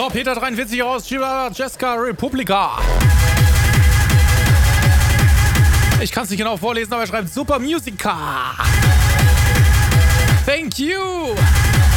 So, Peter 43 aus Jessica Republica. Ich kann es nicht genau vorlesen, aber er schreibt Super Musica. Thank you.